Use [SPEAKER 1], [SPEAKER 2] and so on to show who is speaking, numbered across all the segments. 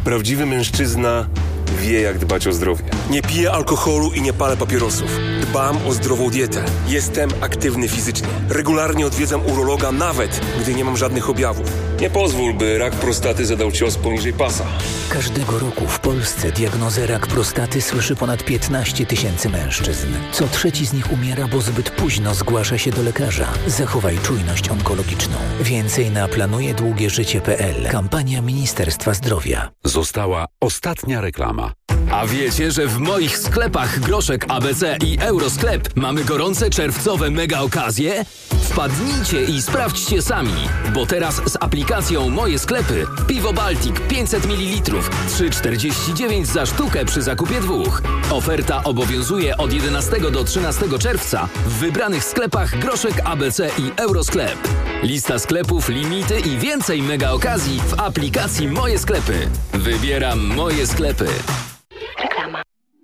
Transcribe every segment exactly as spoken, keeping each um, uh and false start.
[SPEAKER 1] Prawdziwy mężczyzna wie, jak dbać o zdrowie. Nie piję alkoholu i nie palę papierosów. Dbam o zdrową dietę. Jestem aktywny fizycznie. Regularnie odwiedzam urologa, nawet gdy nie mam żadnych objawów. Nie pozwól, by rak prostaty zadał cios poniżej pasa.
[SPEAKER 2] Każdego roku w Polsce diagnozę rak prostaty słyszy ponad piętnaście tysięcy mężczyzn. Co trzeci z nich umiera, bo zbyt późno zgłasza się do lekarza. Zachowaj czujność onkologiczną. Więcej na planuje długie życie kropka p l. Kampania Ministerstwa Zdrowia.
[SPEAKER 3] Została ostatnia reklama.
[SPEAKER 4] A wiecie, że w moich sklepach Groszek A B C i Eurosklep mamy gorące czerwcowe mega okazje? Wpadnijcie i sprawdźcie sami, bo teraz z aplikacją Moje Sklepy piwo Baltic pięćset mililitrów trzy czterdzieści dziewięć za sztukę przy zakupie dwóch. Oferta obowiązuje od jedenastego do trzynastego czerwca w wybranych sklepach Groszek A B C i Eurosklep. Lista sklepów, limity i więcej mega okazji w aplikacji Moje Sklepy. Wybieram Moje Sklepy.
[SPEAKER 5] Reklama.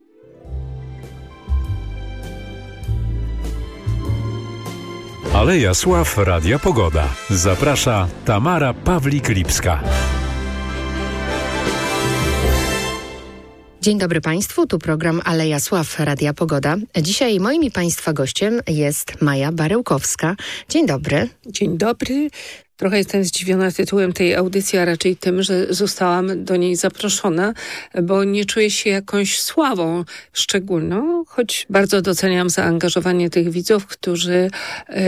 [SPEAKER 3] Aleja Sław Radia Pogoda. Zaprasza Tamara Pawlik-Lipska.
[SPEAKER 6] Dzień dobry Państwu, tu program Aleja Sław Radia Pogoda. Dzisiaj moim i Państwa gościem jest Maja Barełkowska. Dzień dobry.
[SPEAKER 7] Dzień dobry. Trochę jestem zdziwiona tytułem tej audycji, a raczej tym, że zostałam do niej zaproszona, bo nie czuję się jakąś sławą szczególną, choć bardzo doceniam zaangażowanie tych widzów, którzy yy,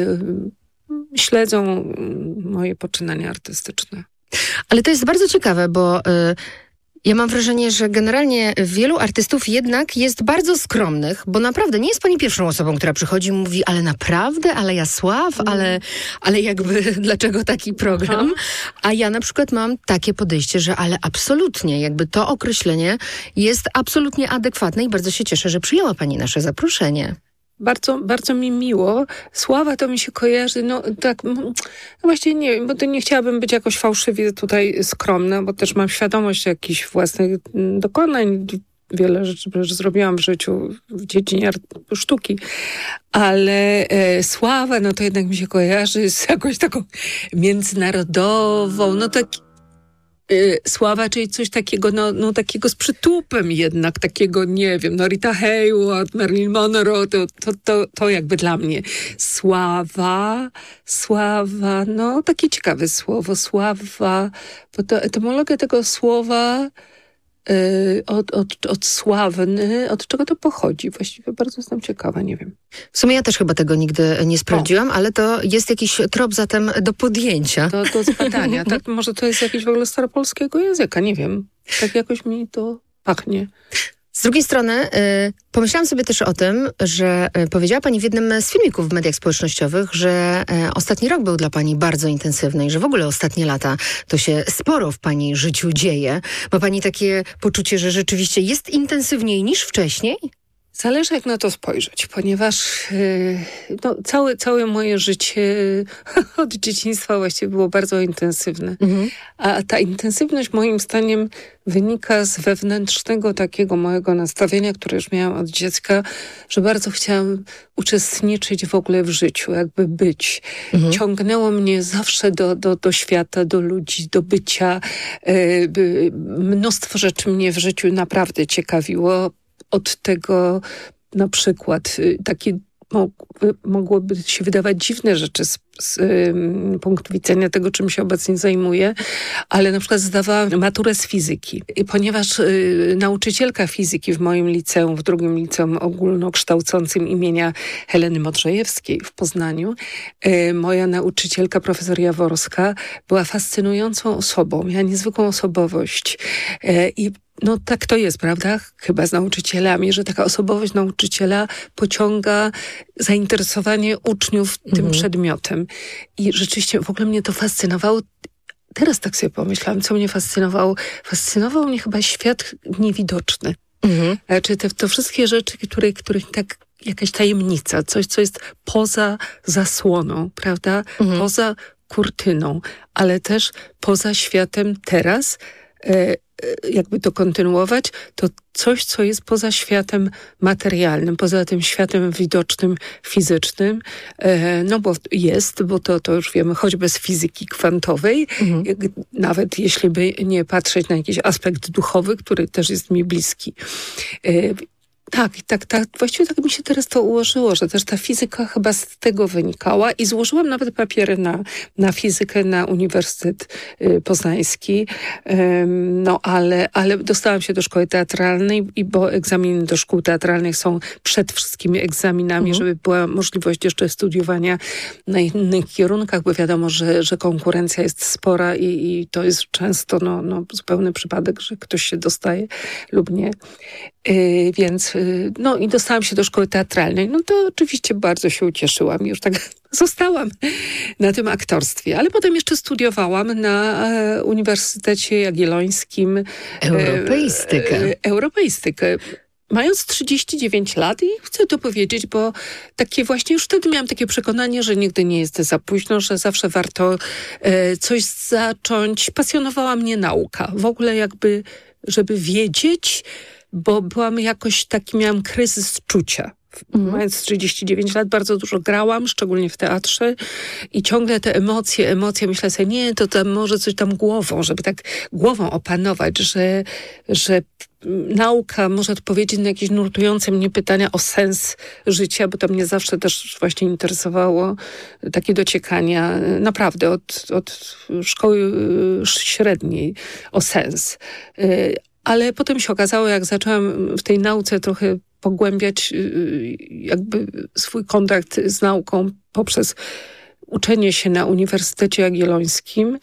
[SPEAKER 7] śledzą moje poczynania artystyczne.
[SPEAKER 6] Ale to jest bardzo ciekawe, bo... Yy... Ja mam wrażenie, że generalnie wielu artystów jednak jest bardzo skromnych, bo naprawdę nie jest pani pierwszą osobą, która przychodzi i mówi, ale naprawdę, ale ja Sław, ale, ale jakby dlaczego taki program? A ja na przykład mam takie podejście, że ale absolutnie, jakby to określenie jest absolutnie adekwatne i bardzo się cieszę, że przyjęła pani nasze zaproszenie.
[SPEAKER 7] Bardzo, bardzo mi miło. Sława to mi się kojarzy, no tak, no właściwie nie wiem, bo to nie chciałabym być jakoś fałszywie tutaj skromna, bo też mam świadomość jakichś własnych dokonań. Wiele rzeczy zrobiłam w życiu w dziedzinie sztuki, ale e, sława, no to jednak mi się kojarzy z jakąś taką międzynarodową, no tak. Sława, czyli coś takiego, no, no takiego z przytupem jednak, takiego, nie wiem, no Rita Hayworth, Marilyn Monroe, to, to, to, to jakby dla mnie. Sława, sława, no takie ciekawe słowo, sława, bo to etymologia tego słowa yy, od, od, od sławny, od czego to pochodzi? Właściwie bardzo jestem ciekawa, nie wiem.
[SPEAKER 6] W sumie ja też chyba tego nigdy nie sprawdziłam, o. ale to jest jakiś trop zatem do podjęcia.
[SPEAKER 7] Do, do zbadania. Tak, może to jest jakiś w ogóle staropolskiego języka, nie wiem. Tak jakoś mi to pachnie.
[SPEAKER 6] Z drugiej strony y, pomyślałam sobie też o tym, że y, powiedziała pani w jednym z filmików w mediach społecznościowych, że y, ostatni rok był dla pani bardzo intensywny i że w ogóle ostatnie lata to się sporo w pani życiu dzieje. Ma pani takie poczucie, że rzeczywiście jest intensywniej niż wcześniej?
[SPEAKER 7] Zależy jak na to spojrzeć, ponieważ yy, no, całe, całe moje życie od dzieciństwa właściwie było bardzo intensywne. Mhm. A ta intensywność moim zdaniem wynika z wewnętrznego takiego mojego nastawienia, które już miałam od dziecka, że bardzo chciałam uczestniczyć w ogóle w życiu, jakby być. Mhm. Ciągnęło mnie zawsze do, do, do świata, do ludzi, do bycia. Yy, mnóstwo rzeczy mnie w życiu naprawdę ciekawiło. Od tego na przykład takie mogłoby się wydawać dziwne rzeczy z, z um, punktu widzenia tego, czym się obecnie zajmuję, ale na przykład zdawałam maturę z fizyki. I ponieważ y, nauczycielka fizyki w moim liceum, w drugim liceum ogólnokształcącym imienia Heleny Modrzejewskiej w Poznaniu, y, moja nauczycielka, profesor Jaworska, była fascynującą osobą, miała niezwykłą osobowość y, i no tak to jest, prawda? Chyba z nauczycielami, że taka osobowość nauczyciela pociąga zainteresowanie uczniów tym mhm. przedmiotem. I rzeczywiście w ogóle mnie to fascynowało. Teraz tak sobie pomyślałam, co mnie fascynowało. Fascynował mnie chyba świat niewidoczny. Mhm. Znaczy te, to wszystkie rzeczy, które, których tak jakaś tajemnica, coś, co jest poza zasłoną, prawda? Mhm. Poza kurtyną, ale też poza światem teraz, e, jakby to kontynuować, to coś, co jest poza światem materialnym, poza tym światem widocznym, fizycznym, no bo jest, bo to, to już wiemy, choćby z fizyki kwantowej, mhm. nawet jeśli by nie patrzeć na jakiś aspekt duchowy, który też jest mi bliski. Tak, tak, tak. Właściwie tak mi się teraz to ułożyło, że też ta fizyka chyba z tego wynikała i złożyłam nawet papiery na, na fizykę na Uniwersytet y, Poznański, Ym, no ale, ale dostałam się do szkoły teatralnej, i bo egzaminy do szkół teatralnych są przed wszystkimi egzaminami, mhm. żeby była możliwość jeszcze studiowania na innych kierunkach, bo wiadomo, że, że konkurencja jest spora i, i to jest często no, no, zupełny przypadek, że ktoś się dostaje lub nie. Yy, więc yy, no i dostałam się do szkoły teatralnej. No to oczywiście bardzo się ucieszyłam. Już tak zostałam na tym aktorstwie. Ale potem jeszcze studiowałam na e, Uniwersytecie Jagiellońskim.
[SPEAKER 6] Europeistykę.
[SPEAKER 7] E, e, europeistykę. Mając trzydzieści dziewięć lat i chcę to powiedzieć, bo takie właśnie już wtedy miałam takie przekonanie, że nigdy nie jest za późno, że zawsze warto e, coś zacząć. Pasjonowała mnie nauka. W ogóle jakby, żeby wiedzieć, bo byłam jakoś taki, miałam kryzys czucia. Mhm. Mając trzydzieści dziewięć lat bardzo dużo grałam, szczególnie w teatrze i ciągle te emocje, emocje, myślę sobie, nie, to tam może coś tam głową, żeby tak głową opanować, że, że nauka może odpowiedzieć na jakieś nurtujące mnie pytania o sens życia, bo to mnie zawsze też właśnie interesowało, takie dociekania, naprawdę od, od szkoły średniej o sens. Ale potem się okazało, jak zaczęłam w tej nauce trochę pogłębiać jakby swój kontakt z nauką poprzez uczenie się na Uniwersytecie Jagiellońskim,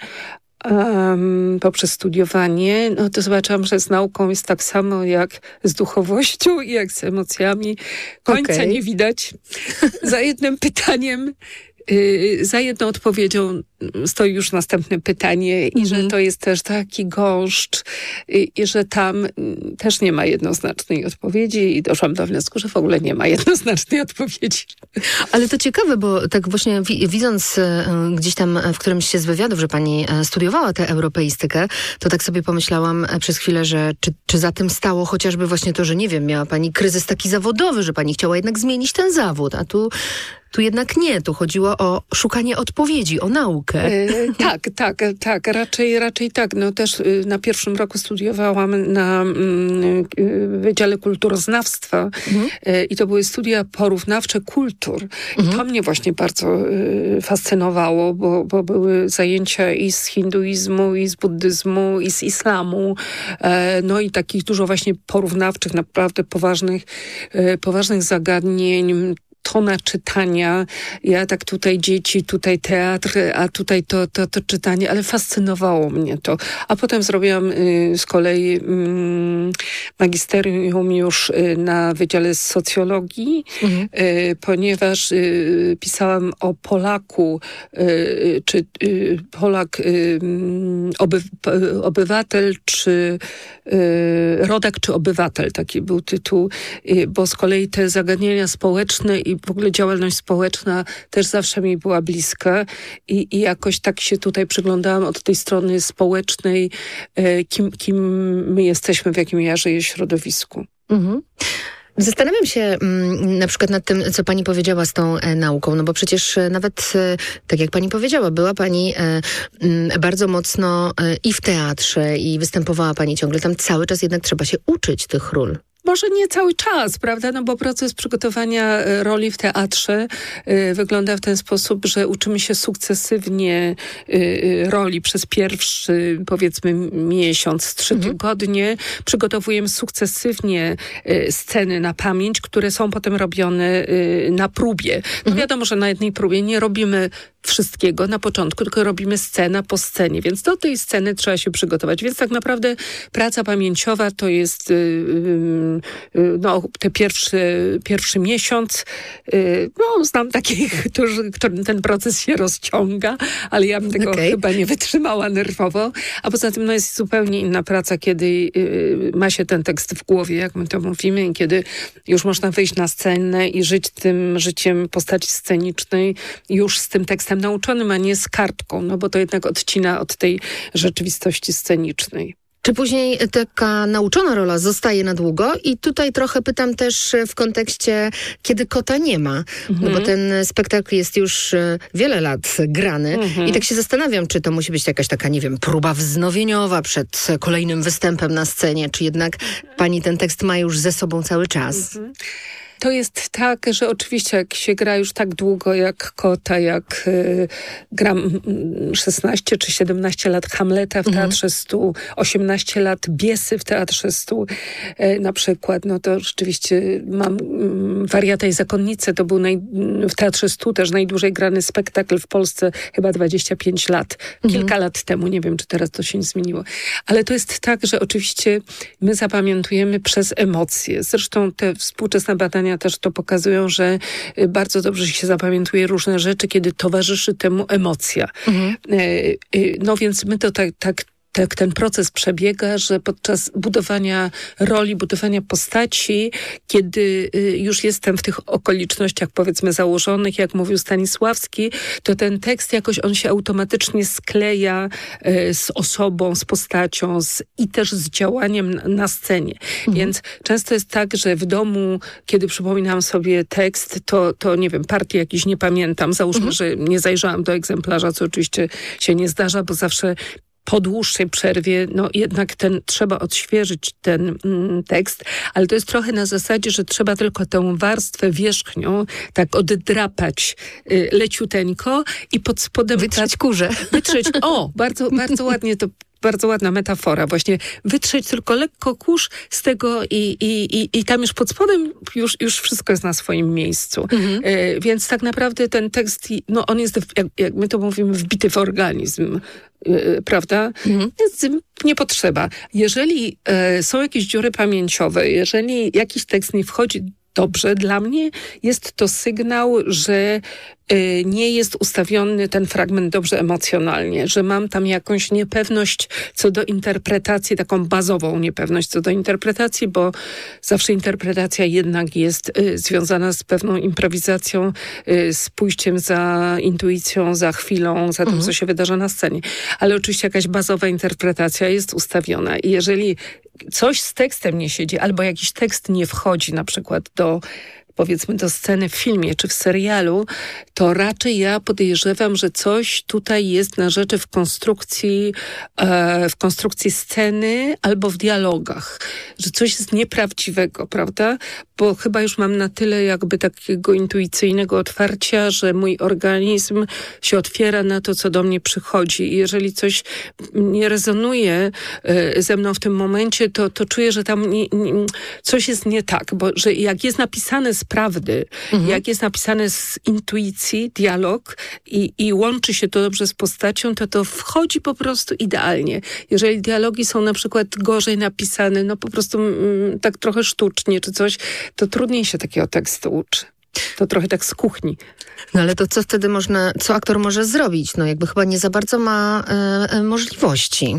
[SPEAKER 7] um, poprzez studiowanie, no to zobaczyłam, że z nauką jest tak samo jak z duchowością i jak z emocjami. Końca okay. nie widać. Za jednym pytaniem Yy, za jedną odpowiedzią stoi już następne pytanie i mm-hmm. że to jest też taki gąszcz i, i że tam też nie ma jednoznacznej odpowiedzi i doszłam do wniosku, że w ogóle nie ma jednoznacznej odpowiedzi.
[SPEAKER 6] Ale to ciekawe, bo tak właśnie wi- widząc e, gdzieś tam w którymś z wywiadów, że pani e, studiowała tę europeistykę, to tak sobie pomyślałam e, przez chwilę, że czy, czy za tym stało chociażby właśnie to, że nie wiem, miała pani kryzys taki zawodowy, że pani chciała jednak zmienić ten zawód, a tu Tu jednak nie, tu chodziło o szukanie odpowiedzi, o naukę.
[SPEAKER 7] E, tak, tak, tak, raczej, raczej tak. No też y, na pierwszym roku studiowałam na y, Wydziale Kulturoznawstwa mhm. y, i to były studia porównawcze kultur. Mhm. I to mnie właśnie bardzo y, fascynowało, bo, bo były zajęcia i z hinduizmu, i z buddyzmu, i z islamu. E, no i takich dużo właśnie porównawczych, naprawdę poważnych, y, poważnych zagadnień, tona czytania. Ja tak tutaj dzieci, tutaj teatr, a tutaj to, to, to czytanie, ale fascynowało mnie to. A potem zrobiłam y, z kolei y, magisterium już y, na Wydziale Socjologii, mhm. y, ponieważ y, pisałam o Polaku, y, czy y, Polak y, oby, obywatel, czy y, rodak, czy obywatel. Taki był tytuł, y, bo z kolei te zagadnienia społeczne i w ogóle działalność społeczna też zawsze mi była bliska i, i jakoś tak się tutaj przyglądałam od tej strony społecznej, e, kim, kim my jesteśmy, w jakim ja żyję środowisku. Mhm.
[SPEAKER 6] Zastanawiam się m, na przykład nad tym, co pani powiedziała z tą e, nauką, no bo przecież e, nawet, e, tak jak pani powiedziała, była pani e, m, bardzo mocno e, i w teatrze i występowała pani ciągle. Tam cały czas jednak trzeba się uczyć tych ról.
[SPEAKER 7] Może nie cały czas, prawda? No bo proces przygotowania roli w teatrze y, wygląda w ten sposób, że uczymy się sukcesywnie y, roli przez pierwszy, powiedzmy, miesiąc, trzy mhm. tygodnie. Przygotowujemy sukcesywnie y, sceny na pamięć, które są potem robione y, na próbie. No mhm. wiadomo, że na jednej próbie nie robimy wszystkiego na początku, tylko robimy scena po scenie, więc do tej sceny trzeba się przygotować. Więc tak naprawdę praca pamięciowa to jest yy, yy, no, te pierwszy, pierwszy miesiąc. Yy, no, znam takich, którzy, którym ten proces się rozciąga, ale ja bym tego okay. chyba nie wytrzymała nerwowo. A poza tym no, jest zupełnie inna praca, kiedy yy, ma się ten tekst w głowie, jak my to mówimy, i kiedy już można wyjść na scenę i żyć tym życiem postaci scenicznej już z tym tekstem nauczonym, a nie z kartką, no bo to jednak odcina od tej rzeczywistości scenicznej.
[SPEAKER 6] Czy później taka nauczona rola zostaje na długo? I tutaj trochę pytam też w kontekście, kiedy kota nie ma. Mhm. No bo ten spektakl jest już wiele lat grany mhm. i tak się zastanawiam, czy to musi być jakaś taka, nie wiem, próba wznowieniowa przed kolejnym występem na scenie, czy jednak pani ten tekst ma już ze sobą cały czas?
[SPEAKER 7] Mhm. To jest tak, że oczywiście jak się gra już tak długo jak Kota, jak y, gram szesnaście czy siedemnaście lat Hamleta w Teatrze Stu, osiemnaście lat Biesy w Teatrze Stu y, na przykład, no to rzeczywiście mam y, Wariata i Zakonnice, to był naj, w Teatrze Stu też najdłużej grany spektakl w Polsce, chyba dwadzieścia pięć lat. Kilka mhm. lat temu, nie wiem czy teraz to się nie zmieniło. Ale to jest tak, że oczywiście my zapamiętujemy przez emocje. Zresztą te współczesne badania też to pokazują, że bardzo dobrze się zapamiętuje różne rzeczy, kiedy towarzyszy temu emocja. Mhm. No więc my to tak, tak tak ten proces przebiega, że podczas budowania roli, budowania postaci, kiedy już jestem w tych okolicznościach, powiedzmy, założonych, jak mówił Stanisławski, to ten tekst jakoś on się automatycznie skleja z osobą, z postacią z, i też z działaniem na scenie. Mhm. Więc często jest tak, że w domu, kiedy przypominam sobie tekst, to, to nie wiem, partii jakiś nie pamiętam. Załóżmy, mhm. że nie zajrzałam do egzemplarza, co oczywiście się nie zdarza, bo zawsze po dłuższej przerwie, no jednak ten, trzeba odświeżyć ten mm, tekst, ale to jest trochę na zasadzie, że trzeba tylko tę warstwę wierzchnią tak oddrapać y, leciuteńko i pod spodem...
[SPEAKER 6] Wytrzeć tak, kurze.
[SPEAKER 7] Wytrzeć, o, bardzo, bardzo ładnie to bardzo ładna metafora, właśnie wytrzeć tylko lekko kurz z tego i, i, i, i tam już pod spodem już, już wszystko jest na swoim miejscu. Mhm. E, więc tak naprawdę ten tekst, no on jest, jak, jak my to mówimy, wbity w organizm, e, prawda? Mhm. Więc nie potrzeba. Jeżeli e, są jakieś dziury pamięciowe, jeżeli jakiś tekst nie wchodzi dobrze, dla mnie jest to sygnał, że y, nie jest ustawiony ten fragment dobrze emocjonalnie, że mam tam jakąś niepewność co do interpretacji, taką bazową niepewność co do interpretacji, bo zawsze interpretacja jednak jest y, związana z pewną improwizacją, y, z pójściem za intuicją, za chwilą, za tym, mhm. co się wydarza na scenie. Ale oczywiście jakaś bazowa interpretacja jest ustawiona i jeżeli coś z tekstem nie siedzi, albo jakiś tekst nie wchodzi na przykład do, powiedzmy, do sceny w filmie czy w serialu, to raczej ja podejrzewam, że coś tutaj jest na rzeczy w konstrukcji, e, w konstrukcji sceny albo w dialogach. Że coś jest nieprawdziwego, prawda? Bo chyba już mam na tyle jakby takiego intuicyjnego otwarcia, że mój organizm się otwiera na to, co do mnie przychodzi. I jeżeli coś nie rezonuje e, ze mną w tym momencie, to, to czuję, że tam nie, nie, coś jest nie tak. Bo że jak jest napisane z prawdy, mhm. jak jest napisane z intuicji, dialog i, i łączy się to dobrze z postacią, to to wchodzi po prostu idealnie. Jeżeli dialogi są na przykład gorzej napisane, no po prostu mm, tak trochę sztucznie czy coś, to trudniej się takiego tekstu uczy. To trochę tak z kuchni.
[SPEAKER 6] No ale to co wtedy można, co aktor może zrobić? No jakby chyba nie za bardzo ma e, e, możliwości.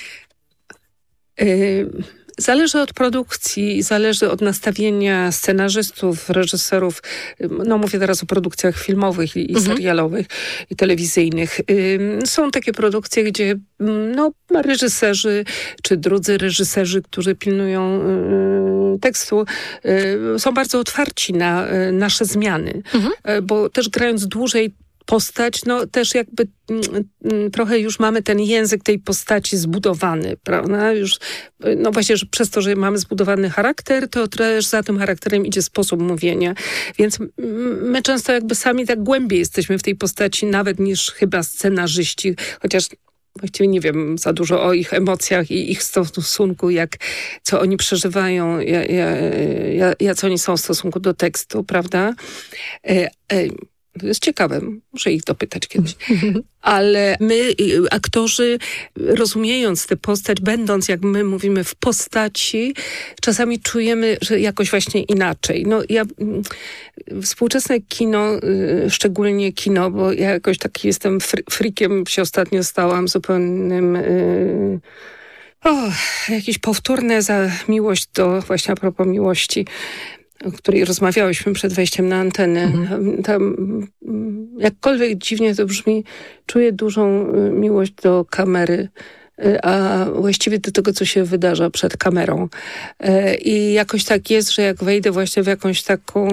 [SPEAKER 7] Y- Zależy od produkcji, zależy od nastawienia scenarzystów, reżyserów. No mówię teraz o produkcjach filmowych i, i mhm. serialowych, i telewizyjnych. Są takie produkcje, gdzie no, reżyserzy, czy drudzy reżyserzy, którzy pilnują y, tekstu, y, są bardzo otwarci na y, nasze zmiany. Mhm. Bo też grając dłużej postać, no też jakby mm, trochę już mamy ten język tej postaci zbudowany, prawda? Już, no właśnie, że przez to, że mamy zbudowany charakter, to też za tym charakterem idzie sposób mówienia. Więc my często jakby sami tak głębiej jesteśmy w tej postaci, nawet niż chyba scenarzyści, chociaż właściwie nie wiem za dużo o ich emocjach i ich stosunku, jak, co oni przeżywają, ja, ja, ja, jak oni są w stosunku do tekstu, prawda? E, e, To jest ciekawe, muszę ich dopytać kiedyś. Ale my, aktorzy, rozumiejąc tę postać, będąc, jak my mówimy, w postaci, czasami czujemy, że jakoś właśnie inaczej. No ja, współczesne kino, szczególnie kino, bo ja jakoś taki jestem frikiem, się ostatnio stałam zupełnym... Yy, o, jakieś powtórne za miłość do, właśnie a propos miłości, o której rozmawiałyśmy przed wejściem na antenę. Mhm. Tam, jakkolwiek dziwnie to brzmi, czuję dużą miłość do kamery a właściwie do tego, co się wydarza przed kamerą. I jakoś tak jest, że jak wejdę właśnie w jakąś taką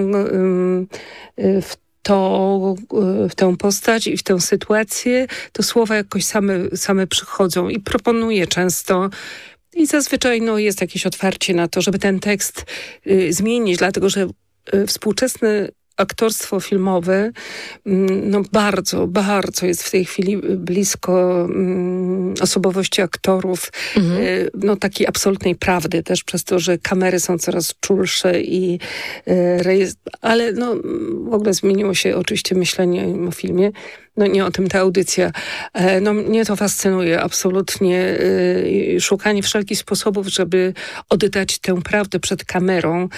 [SPEAKER 7] w to, w tę postać i w tę sytuację, to słowa jakoś same, same przychodzą i proponuję często. I zazwyczaj no, jest jakieś otwarcie na to, żeby ten tekst y, zmienić, dlatego że y, współczesne aktorstwo filmowe no bardzo, bardzo jest w tej chwili blisko um, osobowości aktorów, mhm. y, no takiej absolutnej prawdy też przez to, że kamery są coraz czulsze i y, ale no w ogóle zmieniło się oczywiście myślenie o filmie. No nie o tym ta audycja. No mnie to fascynuje absolutnie. Szukanie wszelkich sposobów, żeby oddać tę prawdę przed kamerą.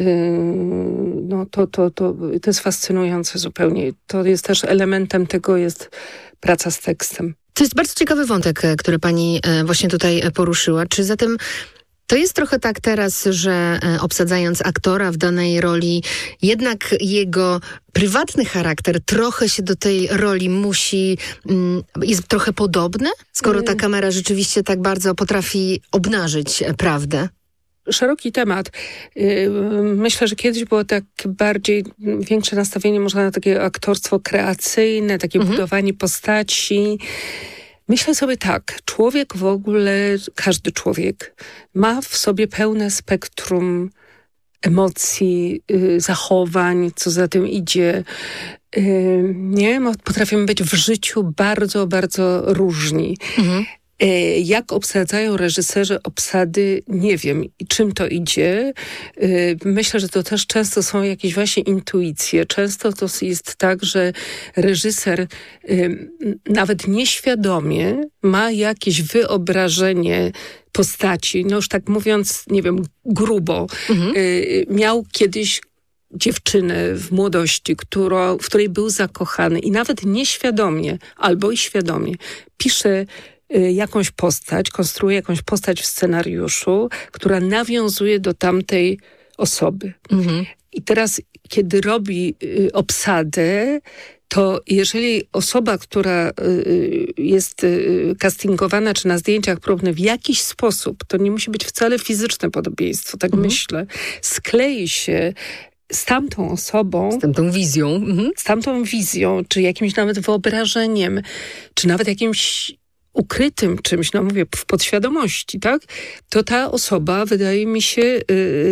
[SPEAKER 7] No to, to, to, to jest fascynujące zupełnie. To jest też elementem tego jest praca z tekstem.
[SPEAKER 6] To jest bardzo ciekawy wątek, który pani właśnie tutaj poruszyła. Czy zatem to jest trochę tak teraz, że obsadzając aktora w danej roli, jednak jego prywatny charakter trochę się do tej roli musi, jest trochę podobny, skoro ta kamera rzeczywiście tak bardzo potrafi obnażyć prawdę?
[SPEAKER 7] Szeroki temat. Myślę, że kiedyś było tak bardziej, większe nastawienie może na takie aktorstwo kreacyjne, takie mhm. budowanie postaci. Myślę sobie tak, człowiek w ogóle, każdy człowiek ma w sobie pełne spektrum emocji, y, zachowań, co za tym idzie. Y, nie, potrafimy być w życiu bardzo, bardzo różni. Mhm. Jak obsadzają reżyserzy obsady, nie wiem, i czym to idzie. Myślę, że to też często są jakieś właśnie intuicje. Często to jest tak, że reżyser nawet nieświadomie ma jakieś wyobrażenie postaci. No już tak mówiąc, nie wiem, grubo. Mhm. Miał kiedyś dziewczynę w młodości, którą, w której był zakochany i nawet nieświadomie, albo i świadomie pisze jakąś postać, konstruuje jakąś postać w scenariuszu, która nawiązuje do tamtej osoby. Mhm. I teraz, kiedy robi y, obsadę, to jeżeli osoba, która y, jest y, castingowana, czy na zdjęciach próbnych w jakiś sposób, to nie musi być wcale fizyczne podobieństwo, tak mhm. myślę, sklei się z tamtą osobą.
[SPEAKER 6] Z tamtą wizją. Mhm.
[SPEAKER 7] Z tamtą wizją, czy jakimś nawet wyobrażeniem, czy nawet jakimś ukrytym czymś, no mówię, w podświadomości, tak? To ta osoba, wydaje mi się, yy,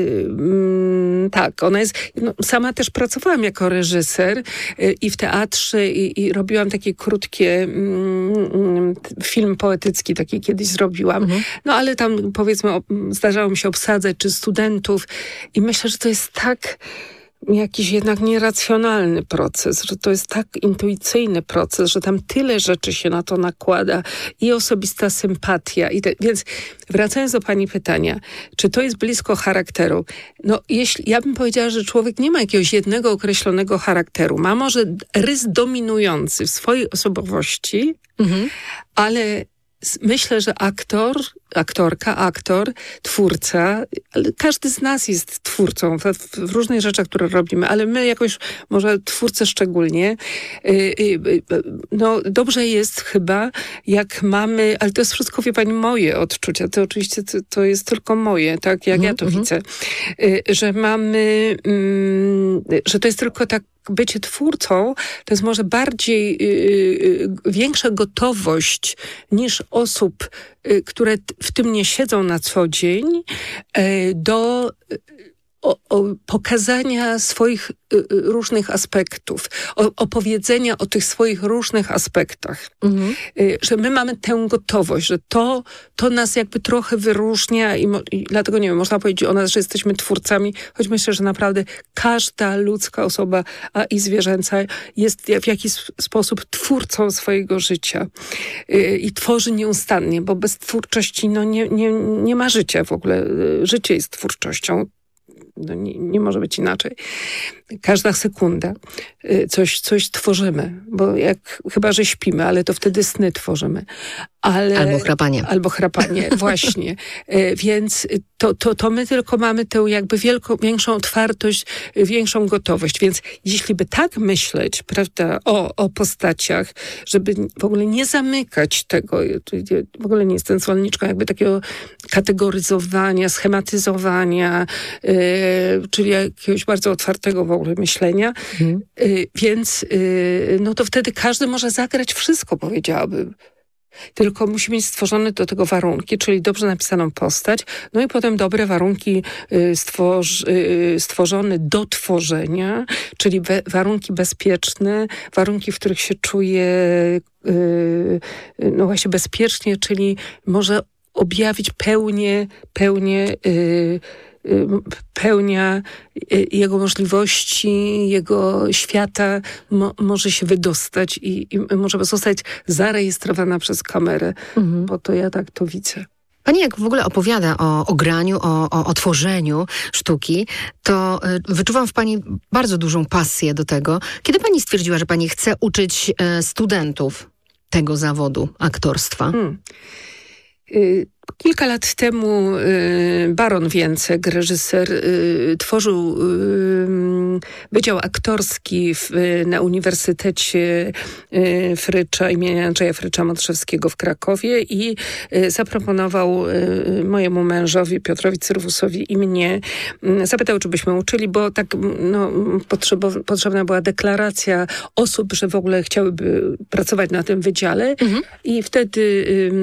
[SPEAKER 7] yy, tak, ona jest, no, sama też pracowałam jako reżyser yy, i w teatrze i, i robiłam takie krótkie yy, film poetycki, taki kiedyś zrobiłam, mhm. no ale tam powiedzmy o, zdarzało mi się obsadzać, czy studentów i myślę, że to jest tak jakiś jednak nieracjonalny proces, że to jest tak intuicyjny proces, że tam tyle rzeczy się na to nakłada i osobista sympatia. I te, więc wracając do pani pytania, czy to jest blisko charakteru? No jeśli, ja bym powiedziała, że człowiek nie ma jakiegoś jednego określonego charakteru. Ma może rys dominujący w swojej osobowości, mhm. ale myślę, że aktor, aktorka, aktor, twórca, każdy z nas jest twórcą w, w różnych rzeczach, które robimy, ale my jakoś, może twórcy szczególnie, no dobrze jest chyba, jak mamy, ale to jest wszystko, wie pani, moje odczucia, to oczywiście to, to jest tylko moje, tak, jak mm-hmm. ja to widzę, że mamy, że to jest tylko tak, bycie twórcą to jest może bardziej yy, większa gotowość niż osób, yy, które t- w tym nie siedzą na co dzień, yy, do o, o pokazania swoich y, różnych aspektów, o, opowiedzenia o tych swoich różnych aspektach. Mhm. Y, że my mamy tę gotowość, że to, to nas jakby trochę wyróżnia i, mo, i dlatego, nie wiem, można powiedzieć o nas, że jesteśmy twórcami, choć myślę, że naprawdę każda ludzka osoba, a i zwierzęca jest w jakiś sposób twórcą swojego życia. Y, I tworzy nieustannie, bo bez twórczości no, nie, nie, nie ma życia w ogóle. Y, życie jest twórczością. No nie, nie może być inaczej. Każda sekunda coś, coś tworzymy, bo jak, chyba że śpimy, ale to wtedy sny tworzymy. Ale,
[SPEAKER 6] albo chrapanie.
[SPEAKER 7] Albo chrapanie, właśnie. E, więc to, to, to my tylko mamy tę jakby wielką, większą otwartość, większą gotowość. Więc jeśli by tak myśleć, prawda, o, o postaciach, żeby w ogóle nie zamykać tego, w ogóle nie jestem zwolenniczką jakby takiego kategoryzowania, schematyzowania, e, czyli jakiegoś bardzo otwartego w ogóle myślenia. Mhm. E, więc e, no to wtedy każdy może zagrać wszystko, powiedziałabym. Tylko musi mieć stworzone do tego warunki, czyli dobrze napisaną postać, no i potem dobre warunki stworz, stworzone do tworzenia, czyli be, warunki bezpieczne, warunki, w których się czuje no właśnie bezpiecznie, czyli może objawić pełnię, pełnię pełnia jego możliwości, jego świata mo, może się wydostać i, i może zostać zarejestrowana przez kamerę, mhm. bo to ja tak to widzę.
[SPEAKER 6] Pani jak w ogóle opowiada o, o graniu, o, o, o tworzeniu sztuki, to y, wyczuwam w pani bardzo dużą pasję do tego. Kiedy pani stwierdziła, że pani chce uczyć y, studentów tego zawodu aktorstwa? Hmm.
[SPEAKER 7] Y- Kilka lat temu y, Baron Więcek, reżyser, y, tworzył y, Wydział Aktorski w, y, na Uniwersytecie y, Frycza imienia Andrzeja Frycza-Modrzewskiego w Krakowie i y, zaproponował y, mojemu mężowi Piotrowi Cyrwusowi i mnie, y, zapytał, czy byśmy uczyli, bo tak no, potrzeba, potrzebna była deklaracja osób, że w ogóle chciałyby pracować na tym wydziale mhm. i wtedy y,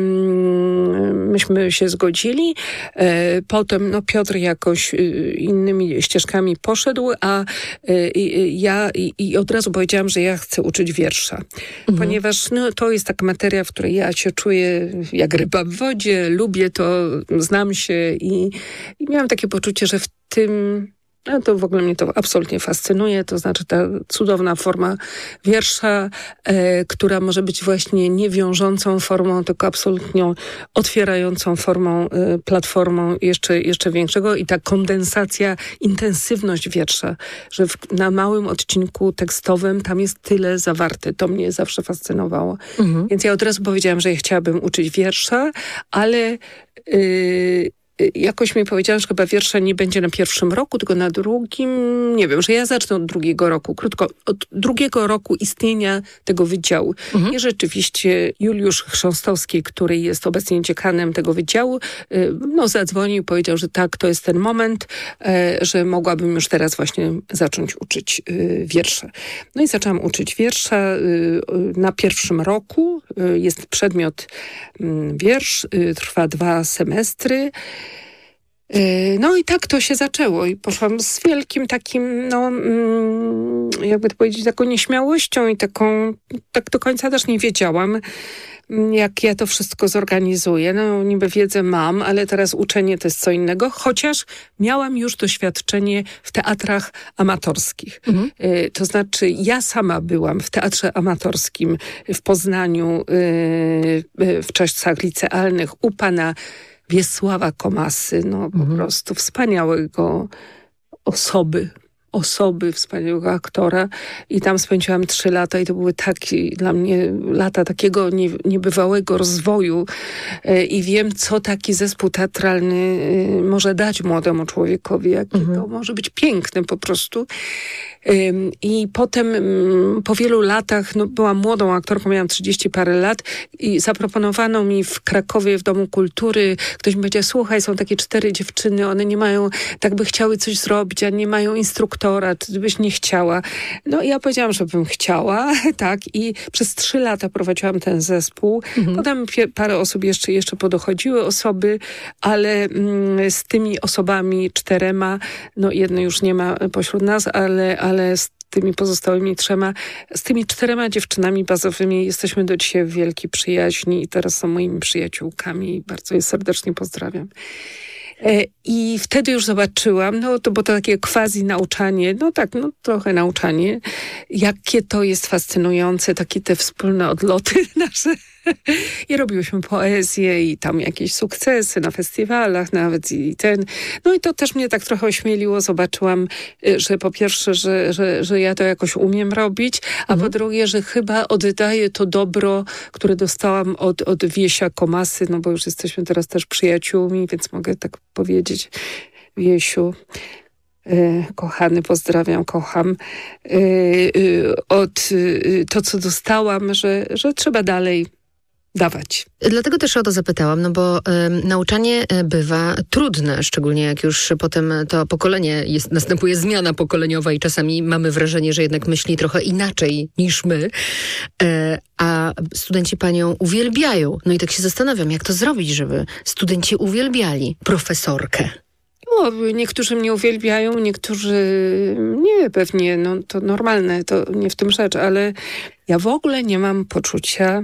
[SPEAKER 7] myśmy się zgodzili. E, potem no, Piotr jakoś y, innymi ścieżkami poszedł, a y, ja i, i od razu powiedziałam, że ja chcę uczyć wiersza. Mhm. Ponieważ no, to jest taka materia, w której ja się czuję jak ryba w wodzie, lubię to, znam się i, i miałam takie poczucie, że w tym no to w ogóle mnie to absolutnie fascynuje, to znaczy ta cudowna forma wiersza, e, która może być właśnie niewiążącą formą, tylko absolutnie otwierającą formą, e, platformą jeszcze, jeszcze większego i ta kondensacja, intensywność wiersza, że w, na małym odcinku tekstowym tam jest tyle zawarte. To mnie zawsze fascynowało. Mhm. Więc ja od razu powiedziałam, że ja chciałabym uczyć wiersza, ale yy, jakoś mi powiedziałam, że chyba wiersza nie będzie na pierwszym roku, tylko na drugim. Nie wiem, że ja zacznę od drugiego roku. Krótko, od drugiego roku istnienia tego wydziału. Mhm. I rzeczywiście Juliusz Chrząstowski, który jest obecnie dziekanem tego wydziału, no zadzwonił i powiedział, że tak, to jest ten moment, że mogłabym już teraz właśnie zacząć uczyć wiersza. No i zaczęłam uczyć wiersza na pierwszym roku. Jest przedmiot wiersz, trwa dwa semestry. No i tak to się zaczęło i poszłam z wielkim takim, no jakby to powiedzieć, taką nieśmiałością i taką, tak do końca też nie wiedziałam, jak ja to wszystko zorganizuję. No niby wiedzę mam, ale teraz uczenie to jest co innego, chociaż miałam już doświadczenie w teatrach amatorskich. Mhm. Y, to znaczy ja sama byłam w teatrze amatorskim w Poznaniu y, y, w czasach licealnych u pana Wiesława Komasy, no po mhm. prostu wspaniałego osoby, osoby, wspaniałego aktora i tam spędziłam trzy lata i to były takie dla mnie lata takiego nie, niebywałego rozwoju e, i wiem, co taki zespół teatralny e, może dać młodemu człowiekowi, jakie mhm. to może być piękne po prostu. E, I potem m, po wielu latach, no byłam młodą aktorką, miałam trzydzieści parę lat i zaproponowano mi w Krakowie w Domu Kultury, ktoś mi powiedział, słuchaj, są takie cztery dziewczyny, one nie mają, tak by chciały coś zrobić, a nie mają instruktora, czy byś nie chciała. No i ja powiedziałam, że bym chciała, tak, i przez trzy lata prowadziłam ten zespół. Mhm. Potem parę osób jeszcze, jeszcze podochodziły osoby, ale mm, z tymi osobami czterema, no jednej już nie ma pośród nas, ale, ale z tymi pozostałymi trzema, z tymi czterema dziewczynami bazowymi jesteśmy do dzisiaj w wielkiej przyjaźni i teraz są moimi przyjaciółkami i bardzo je serdecznie pozdrawiam. I wtedy już zobaczyłam, no to było to takie quasi nauczanie, no tak, no trochę nauczanie, jakie to jest fascynujące, takie te wspólne odloty nasze I robiłyśmy poezję i tam jakieś sukcesy na festiwalach nawet i ten. No i to też mnie tak trochę ośmieliło. Zobaczyłam, że po pierwsze, że, że, że ja to jakoś umiem robić, a mhm. po drugie, że chyba oddaję to dobro, które dostałam od, od Wiesia Komasy, no bo już jesteśmy teraz też przyjaciółmi, więc mogę tak powiedzieć. Wiesiu, e, kochany, pozdrawiam, kocham. E, e, od e, to, co dostałam, że, że trzeba dalej dawać.
[SPEAKER 6] Dlatego też o to zapytałam, no bo y, nauczanie bywa trudne, szczególnie jak już potem to pokolenie, jest, następuje zmiana pokoleniowa i czasami mamy wrażenie, że jednak myśli trochę inaczej niż my, y, a studenci panią uwielbiają. No i tak się zastanawiam, jak to zrobić, żeby studenci uwielbiali profesorkę.
[SPEAKER 7] No, niektórzy mnie uwielbiają, niektórzy nie, pewnie, no to normalne, to nie w tym rzecz, ale ja w ogóle nie mam poczucia,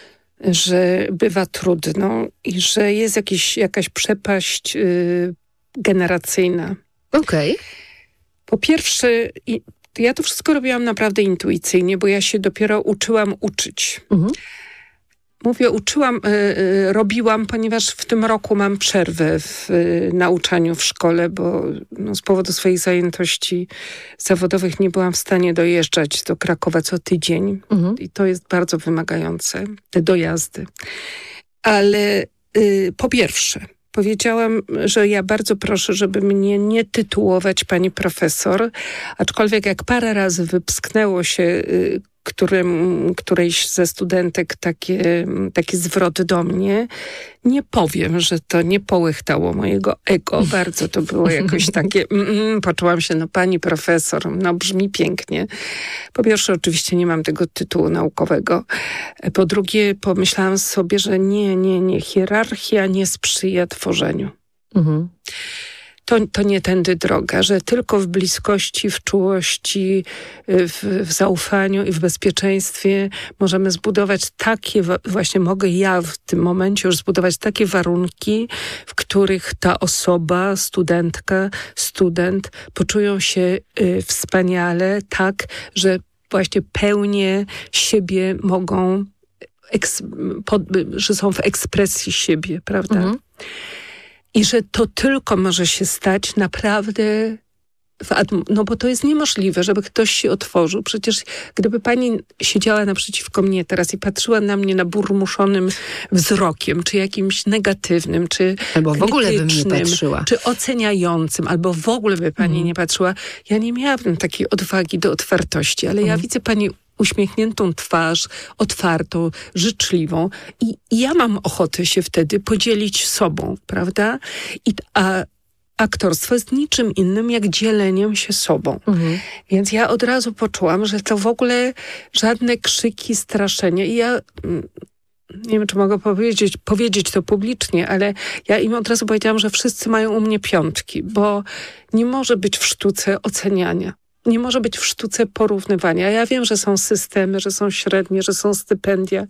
[SPEAKER 7] że bywa trudno i że jest jakiś, jakaś przepaść y, generacyjna.
[SPEAKER 6] Okej. Okay. Po
[SPEAKER 7] pierwsze, i, ja to wszystko robiłam naprawdę intuicyjnie, bo ja się dopiero uczyłam uczyć. Mhm. Mówię, uczyłam, y, y, robiłam, ponieważ w tym roku mam przerwę w y, nauczaniu w szkole, bo no, z powodu swoich zajętości zawodowych nie byłam w stanie dojeżdżać do Krakowa co tydzień. Mhm. I to jest bardzo wymagające, te dojazdy. Ale y, po pierwsze, powiedziałam, że ja bardzo proszę, żeby mnie nie tytułować pani profesor, aczkolwiek jak parę razy wypsknęło się y, Którym, którejś ze studentek takie, taki zwrot do mnie, nie powiem, że to nie połychtało mojego ego. Bardzo to było jakoś takie, mm, poczułam się, no pani profesor, no brzmi pięknie. Po pierwsze, oczywiście nie mam tego tytułu naukowego. Po drugie, pomyślałam sobie, że nie, nie, nie, hierarchia nie sprzyja tworzeniu. Mhm. To, to nie tędy droga, że tylko w bliskości, w czułości, w, w zaufaniu i w bezpieczeństwie możemy zbudować takie, właśnie mogę ja w tym momencie już zbudować takie warunki, w których ta osoba, studentka, student poczują się y, wspaniale, tak, że właśnie pełnię siebie mogą, eks, pod, że są w ekspresji siebie, prawda? Mhm. I że to tylko może się stać naprawdę, w atm- no bo to jest niemożliwe, żeby ktoś się otworzył. Przecież gdyby pani siedziała naprzeciwko mnie teraz i patrzyła na mnie naburmuszonym wzrokiem, czy jakimś negatywnym, czy
[SPEAKER 6] albo w ogóle by nie patrzyła,
[SPEAKER 7] czy oceniającym, albo w ogóle by pani mm. nie patrzyła, ja nie miałabym takiej odwagi do otwartości, ale mm. ja widzę pani uśmiechniętą twarz, otwartą, życzliwą i, i ja mam ochotę się wtedy podzielić sobą, prawda? I, a aktorstwo jest niczym innym jak dzieleniem się sobą. Mhm. Więc ja od razu poczułam, że to w ogóle żadne krzyki, straszenie. I ja nie wiem, czy mogę powiedzieć, powiedzieć to publicznie, ale ja im od razu powiedziałam, że wszyscy mają u mnie piątki, bo nie może być w sztuce oceniania. Nie może być w sztuce porównywania. Ja wiem, że są systemy, że są średnie, że są stypendia.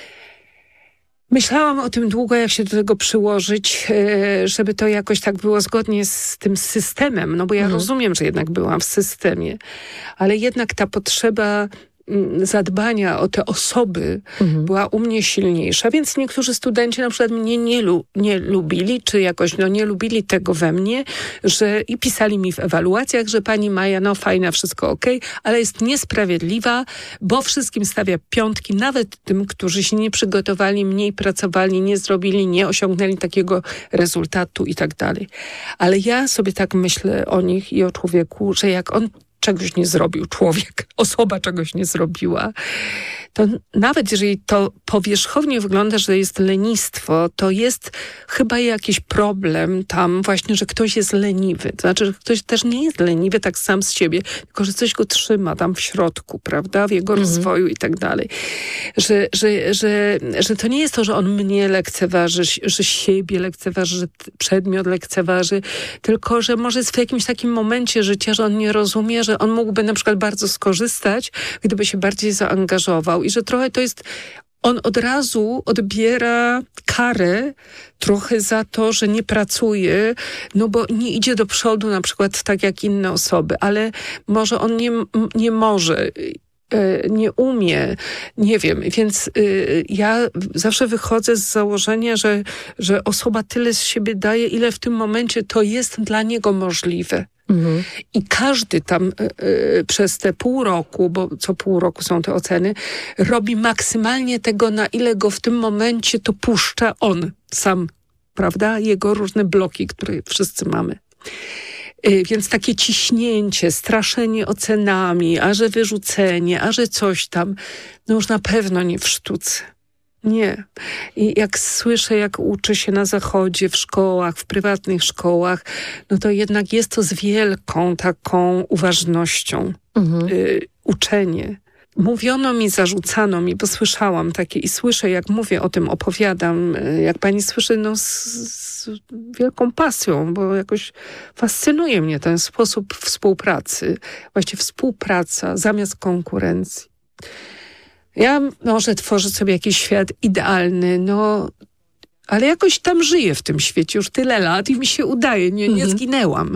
[SPEAKER 7] Myślałam o tym długo, jak się do tego przyłożyć, żeby to jakoś tak było zgodnie z tym systemem, no bo ja mhm. rozumiem, że jednak byłam w systemie, ale jednak ta potrzeba zadbania o te osoby mhm. była u mnie silniejsza, więc niektórzy studenci na przykład mnie nie, lu- nie lubili, czy jakoś no, nie lubili tego we mnie, że i pisali mi w ewaluacjach, że pani Maja, no fajna, wszystko okej, okay, ale jest niesprawiedliwa, bo wszystkim stawia piątki, nawet tym, którzy się nie przygotowali, mniej pracowali, nie zrobili, nie osiągnęli takiego rezultatu i tak dalej. Ale ja sobie tak myślę o nich i o człowieku, że jak on czegoś nie zrobił człowiek, osoba czegoś nie zrobiła, to nawet jeżeli to powierzchownie wygląda, że jest lenistwo, to jest chyba jakiś problem tam właśnie, że ktoś jest leniwy. To znaczy, że ktoś też nie jest leniwy tak sam z siebie, tylko że coś go trzyma tam w środku, prawda, w jego mhm. rozwoju i tak dalej. Że, że, że, że to nie jest to, że on mnie lekceważy, że siebie lekceważy, że przedmiot lekceważy, tylko że może jest w jakimś takim momencie życia, że on nie rozumie, że on mógłby na przykład bardzo skorzystać, gdyby się bardziej zaangażował i że trochę to jest, on od razu odbiera karę trochę za to, że nie pracuje, no bo nie idzie do przodu na przykład tak jak inne osoby, ale może on nie, nie może y, nie umie, nie wiem. Więc y, ja zawsze wychodzę z założenia, że, że osoba tyle z siebie daje, ile w tym momencie to jest dla niego możliwe. Mhm. I każdy tam y, y, przez te pół roku, bo co pół roku są te oceny, robi maksymalnie tego, na ile go w tym momencie to puszcza on sam, prawda? Jego różne bloki, które wszyscy mamy. Y, więc takie ciśnięcie, straszenie ocenami, a że wyrzucenie, a że coś tam, no już na pewno nie w sztuce. Nie. I jak słyszę, jak uczy się na zachodzie, w szkołach, w prywatnych szkołach, no to jednak jest to z wielką taką uważnością. Mhm. Y, uczenie. Mówiono mi, zarzucano mi, bo słyszałam takie i słyszę, jak mówię o tym, opowiadam, jak pani słyszy, no z, z wielką pasją, bo jakoś fascynuje mnie ten sposób współpracy. Właściwie współpraca zamiast konkurencji. Ja może tworzę sobie jakiś świat idealny, no, ale jakoś tam żyję w tym świecie już tyle lat i mi się udaje, nie, nie zginęłam.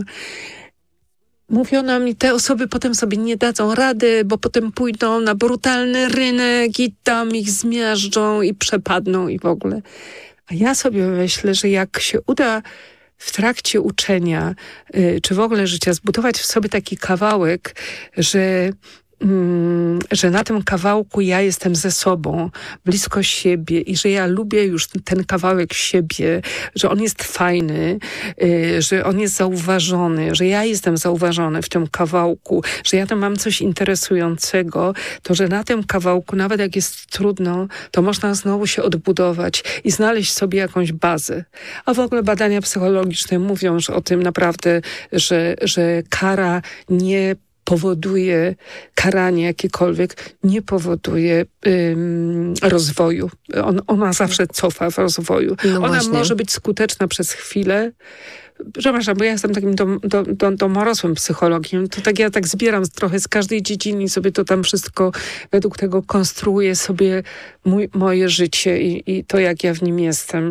[SPEAKER 7] Mówiono mi, te osoby potem sobie nie dadzą rady, bo potem pójdą na brutalny rynek i tam ich zmiażdżą i przepadną i w ogóle. A ja sobie myślę, że jak się uda w trakcie uczenia, y, czy w ogóle życia zbudować w sobie taki kawałek, że Mm, że na tym kawałku ja jestem ze sobą, blisko siebie i że ja lubię już ten kawałek siebie, że on jest fajny, y, że on jest zauważony, że ja jestem zauważony w tym kawałku, że ja tam mam coś interesującego, to że na tym kawałku, nawet jak jest trudno, to można znowu się odbudować i znaleźć sobie jakąś bazę. A w ogóle badania psychologiczne mówią już o tym naprawdę, że, że kara nie powoduje, karanie jakiekolwiek nie powoduje ym, rozwoju. On, ona zawsze cofa w rozwoju. No ona właśnie. Może być skuteczna przez chwilę. Przepraszam, bo ja jestem takim dom, dom, dom, domorosłym psychologiem. To tak ja tak zbieram trochę z każdej dziedziny i sobie to tam wszystko według tego konstruuję sobie mój, moje życie i, i to, jak ja w nim jestem.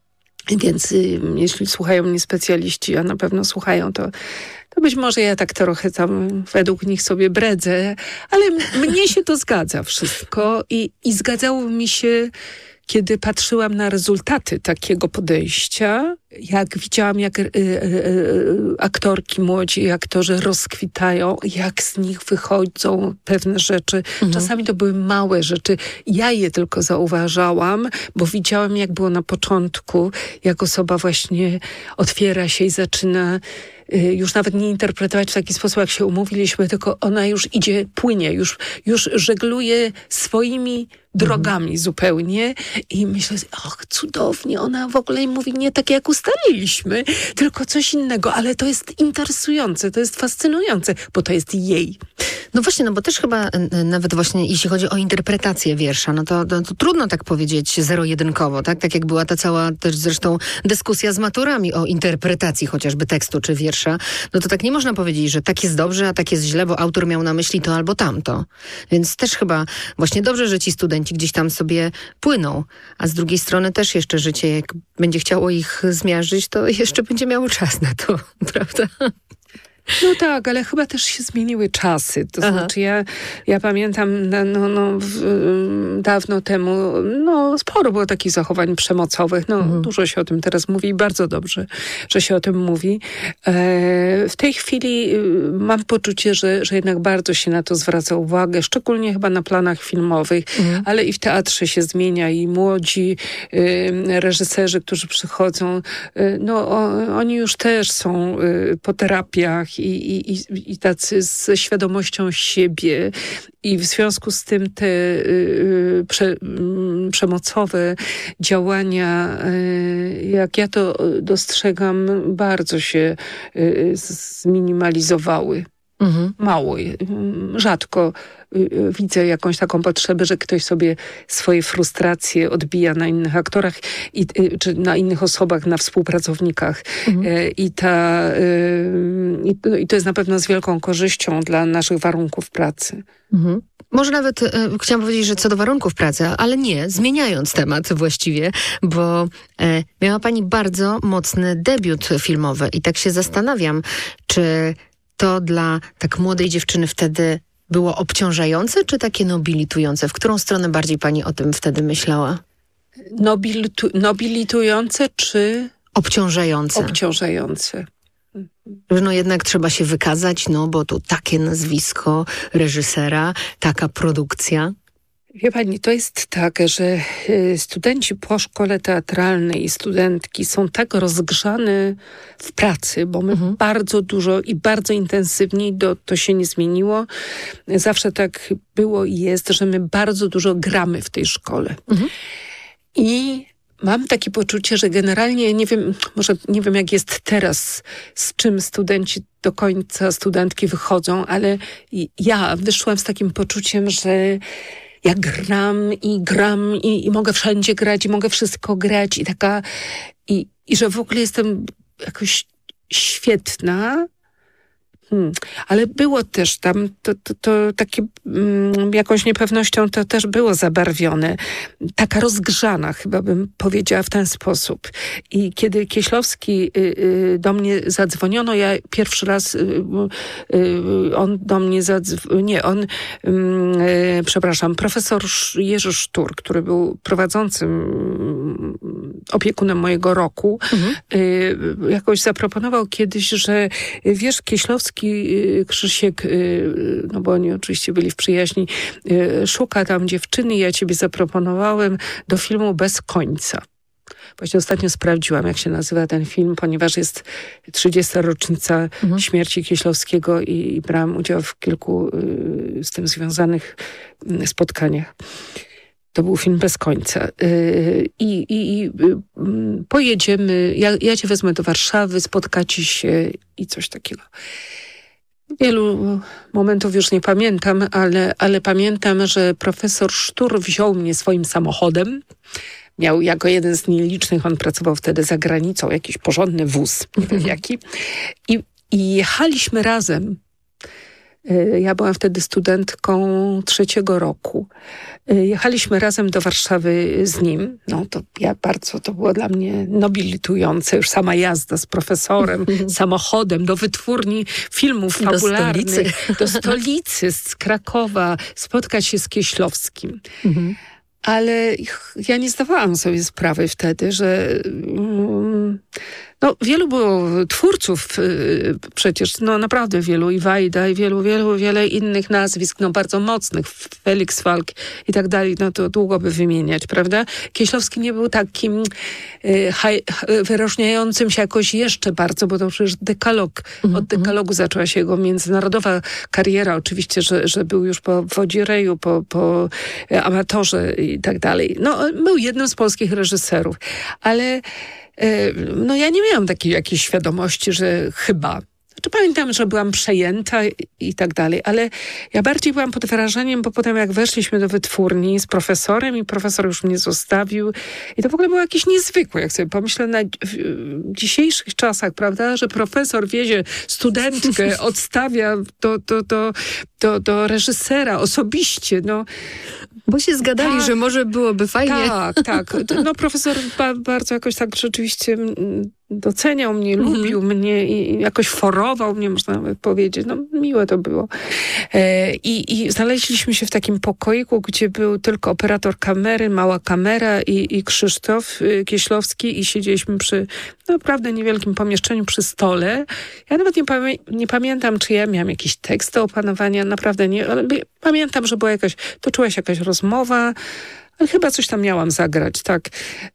[SPEAKER 7] Więc y, jeśli słuchają mnie specjaliści, a na pewno słuchają, to to być może ja tak trochę tam według nich sobie bredzę, ale m- mnie się to zgadza wszystko i, i zgadzało mi się, kiedy patrzyłam na rezultaty takiego podejścia, jak widziałam, jak y, y, y, aktorki młodzi i aktorzy rozkwitają, jak z nich wychodzą pewne rzeczy. Mhm. Czasami to były małe rzeczy. Ja je tylko zauważałam, bo widziałam, jak było na początku, jak osoba właśnie otwiera się i zaczyna już nawet nie interpretować w taki sposób, jak się umówiliśmy, tylko ona już idzie, płynie, już, już żegluje swoimi drogami mhm. zupełnie i myślę, ach, cudownie, ona w ogóle mówi nie tak, jak ustaliliśmy, tylko coś innego, ale to jest interesujące, to jest fascynujące, bo to jest jej.
[SPEAKER 6] No właśnie, no bo też chyba nawet właśnie jeśli chodzi o interpretację wiersza, no to, to, to trudno tak powiedzieć zero-jedynkowo, tak? Tak jak była ta cała też zresztą dyskusja z maturami o interpretacji chociażby tekstu czy wiersza, no to tak nie można powiedzieć, że tak jest dobrze, a tak jest źle, bo autor miał na myśli to albo tamto. Więc też chyba właśnie dobrze, że ci studenci gdzieś tam sobie płyną, a z drugiej strony też jeszcze życie, jak będzie chciało ich zmiażdżyć, to jeszcze będzie miało czas na to, prawda?
[SPEAKER 7] No tak, ale chyba też się zmieniły czasy. To Aha. znaczy ja, ja pamiętam no, no, w, dawno temu, no sporo było takich zachowań przemocowych. No mhm. dużo się o tym teraz mówi i bardzo dobrze, że się o tym mówi. E, w tej chwili mam poczucie, że, że jednak bardzo się na to zwraca uwagę, szczególnie chyba na planach filmowych, mhm. ale i w teatrze się zmienia i młodzi y, reżyserzy, którzy przychodzą, y, no o, oni już też są y, po terapiach I, i, i tacy ze świadomością siebie i w związku z tym te y, prze, y, przemocowe działania, y, jak ja to dostrzegam, bardzo się y, zminimalizowały. Mhm. Mało, rzadko widzę jakąś taką potrzebę, że ktoś sobie swoje frustracje odbija na innych aktorach i, czy na innych osobach, na współpracownikach. Mhm. I, ta, i to jest na pewno z wielką korzyścią dla naszych warunków pracy.
[SPEAKER 6] Mhm. Może nawet e, chciałam powiedzieć, że co do warunków pracy, ale nie, zmieniając temat właściwie, bo e, miała pani bardzo mocny debiut filmowy i tak się zastanawiam, czy to dla tak młodej dziewczyny wtedy było obciążające, czy takie nobilitujące? W którą stronę bardziej pani o tym wtedy myślała?
[SPEAKER 7] Nobilitu- nobilitujące czy
[SPEAKER 6] Obciążające.
[SPEAKER 7] obciążające?
[SPEAKER 6] Że no jednak trzeba się wykazać, no bo tu takie nazwisko reżysera, taka produkcja.
[SPEAKER 7] Wie pani, to jest tak, że y, studenci po szkole teatralnej i studentki są tak rozgrzane w pracy, bo my mhm. bardzo dużo i bardzo intensywnie, do, to się nie zmieniło. Zawsze tak było i jest, że my bardzo dużo gramy w tej szkole. Mhm. I mam takie poczucie, że generalnie, nie wiem, może nie wiem jak jest teraz, z czym studenci do końca, studentki wychodzą, ale ja wyszłam z takim poczuciem, że ja gram i gram i, i mogę wszędzie grać i mogę wszystko grać i taka, i, i że w ogóle jestem jakoś świetna. Hmm. Ale było też tam, to, to, to takie mm, jakąś niepewnością to też było zabarwione. Taka rozgrzana, chyba bym powiedziała w ten sposób. I kiedy Kieślowski y, y, do mnie zadzwoniono, ja pierwszy raz y, y, on do mnie zadzwonił, nie, on, y, y, przepraszam, profesor Jerzy Sztur, który był prowadzącym y, opiekunem mojego roku, mhm. y, jakoś zaproponował kiedyś, że wiesz, Kieślowski Krzysiek, no bo oni oczywiście byli w przyjaźni, szuka tam dziewczyny, ja ciebie zaproponowałem do filmu Bez końca. Właśnie ostatnio sprawdziłam, jak się nazywa ten film, ponieważ jest trzydziesta rocznica mhm. śmierci Kieślowskiego i, i brałam udział w kilku y, z tym związanych y, spotkaniach. To był film Bez końca. I, i, i pojedziemy, ja, ja cię wezmę do Warszawy, spotkacie się i coś takiego. Wielu momentów już nie pamiętam, ale, ale pamiętam, że profesor Sztur wziął mnie swoim samochodem. Miał jako jeden z nielicznych, on pracował wtedy za granicą, jakiś porządny wóz, nie wiem jaki. I, i jechaliśmy razem. Ja byłam wtedy studentką trzeciego roku. Jechaliśmy razem do Warszawy z nim. No to ja bardzo, to było dla mnie nobilitujące. Już sama jazda z profesorem, samochodem do wytwórni filmów fabularnych. Do stolicy. Do stolicy, z Krakowa. Spotkać się z Kieślowskim. Mhm. Ale ja nie zdawałam sobie sprawy wtedy, że um, no, wielu było twórców y, przecież, no naprawdę wielu, i Wajda, i wielu, wielu, wiele innych nazwisk, no bardzo mocnych, Felix Falk i tak dalej, no to długo by wymieniać, prawda? Kieślowski nie był takim y, haj, wyróżniającym się jakoś jeszcze bardzo, bo to przecież dekalog, mm-hmm. od dekalogu zaczęła się jego międzynarodowa kariera, oczywiście, że, że był już po Wodzireju, po, po Amatorze i tak dalej. No, był jednym z polskich reżyserów, ale no ja nie miałam takiej jakiejś świadomości, że chyba. Znaczy, pamiętam, że byłam przejęta i, i tak dalej, ale ja bardziej byłam pod wrażeniem, bo potem jak weszliśmy do wytwórni z profesorem i profesor już mnie zostawił i to w ogóle było jakieś niezwykłe, jak sobie pomyślę na w, w dzisiejszych czasach, prawda, że profesor wiezie studentkę, odstawia do, do, do, do, do reżysera osobiście, no.
[SPEAKER 6] Bo się zgadali, tak, że może byłoby fajnie. Tak,
[SPEAKER 7] tak. No profesor ba- bardzo jakoś tak rzeczywiście doceniał mnie, mm-hmm. lubił mnie i jakoś forował mnie, można nawet powiedzieć. No miłe to było. E, i, I znaleźliśmy się w takim pokoiku, gdzie był tylko operator kamery, mała kamera i, i Krzysztof y, Kieślowski i siedzieliśmy przy naprawdę niewielkim pomieszczeniu przy stole. Ja nawet nie, pamię- nie pamiętam, czy ja miałam jakiś tekst do opanowania, naprawdę nie, ale pamiętam, że była jakaś, toczyła się jakaś rozmowa, ale chyba coś tam miałam zagrać, tak.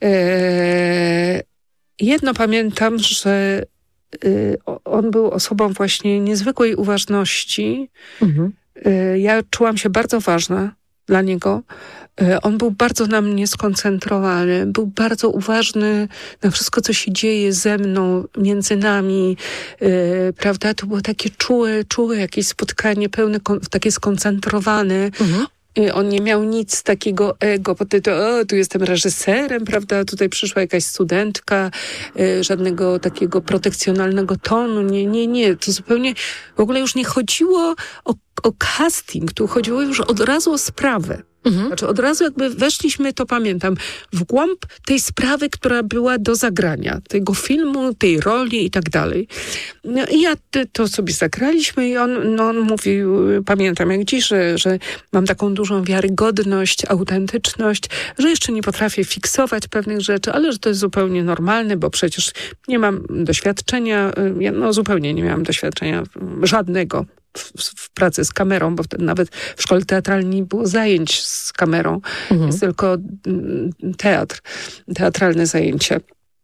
[SPEAKER 7] E, Jedno pamiętam, że y, on był osobą właśnie niezwykłej uważności. Mhm. Y, ja czułam się bardzo ważna dla niego. Y, on był bardzo na mnie skoncentrowany, był bardzo uważny na wszystko, co się dzieje ze mną, między nami. Y, prawda? To było takie czułe, czułe jakieś spotkanie, pełne, kon- takie skoncentrowane. Mhm. On nie miał nic takiego ego, bo ty to, o, tu jestem reżyserem, prawda, tutaj przyszła jakaś studentka, y, żadnego takiego protekcjonalnego tonu, nie, nie, nie, to zupełnie, w ogóle już nie chodziło o, o casting, tu chodziło już od razu o sprawę. Mhm. Znaczy od razu jakby weszliśmy, to pamiętam, w głąb tej sprawy, która była do zagrania, tego filmu, tej roli i tak dalej. No i ja to sobie zagraliśmy i on, no, on mówił, pamiętam jak dziś, że, że mam taką dużą wiarygodność, autentyczność, że jeszcze nie potrafię fiksować pewnych rzeczy, ale że to jest zupełnie normalne, bo przecież nie mam doświadczenia, ja no zupełnie nie miałam doświadczenia żadnego w, w pracy z kamerą, bo wtedy nawet w szkole teatralnej nie było zajęć z kamerą. Mhm. Jest tylko teatr, teatralne zajęcia.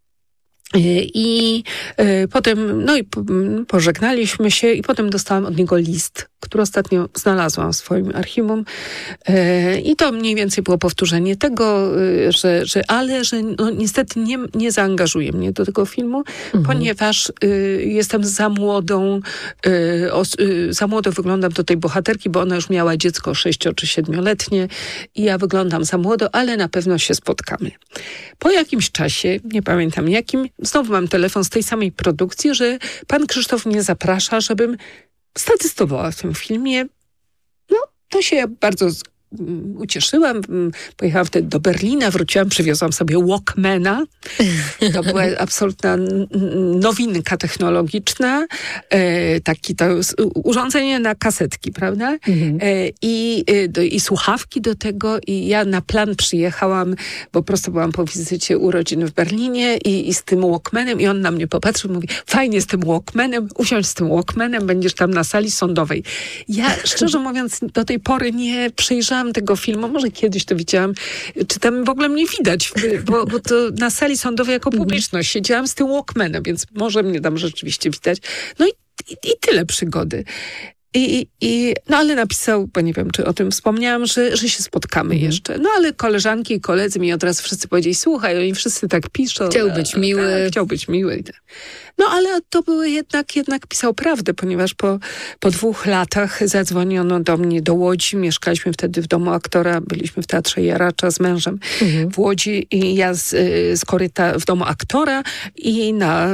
[SPEAKER 7] I y, potem, no i po, pożegnaliśmy się i potem dostałam od niego list, który ostatnio znalazłam w swoim archiwum. Y, I to mniej więcej było powtórzenie tego, y, że, że ale, że no, niestety nie, nie zaangażuje mnie do tego filmu, mhm. ponieważ y, jestem za młodą, y, os, y, za młodo wyglądam do tej bohaterki, bo ona już miała dziecko sześcio- czy siedmioletnie i ja wyglądam za młodo, ale na pewno się spotkamy. Po jakimś czasie, nie pamiętam jakim, znowu mam telefon z tej samej produkcji, że pan Krzysztof mnie zaprasza, żebym statystowała w tym filmie. No, to się bardzo ucieszyłam. Pojechałam wtedy do Berlina, wróciłam, przywiozłam sobie Walkmana. To była absolutna nowinka technologiczna. E, taki to urządzenie na kasetki, prawda? Mhm. E, i, do, I słuchawki do tego. I ja na plan przyjechałam, bo prosto byłam po wizycie urodzin w Berlinie i, i z tym Walkmanem. I on na mnie popatrzył i mówi, fajnie z tym Walkmanem, usiądź z tym Walkmanem, będziesz tam na sali sądowej. Ja, szczerze mówiąc, do tej pory nie przejrzałam tego filmu, może kiedyś to widziałam, czy tam w ogóle mnie widać, bo, bo to na sali sądowej jako publiczność siedziałam z tym Walkmanem, więc może mnie tam rzeczywiście widać. No i, i, i tyle przygody. I, i, no ale napisał, bo nie wiem, czy o tym wspomniałam, że, że się spotkamy mhm. jeszcze. No ale koleżanki i koledzy mi od razu wszyscy powiedzieli, słuchaj, oni wszyscy tak piszą.
[SPEAKER 6] Chciał być miły.
[SPEAKER 7] Tak, chciał być miły. No ale to były jednak, jednak pisał prawdę, ponieważ po, po dwóch latach zadzwoniono do mnie do Łodzi. Mieszkaliśmy wtedy w domu aktora, byliśmy w Teatrze Jaracza z mężem mhm. w Łodzi i ja z, z koryta w domu aktora i na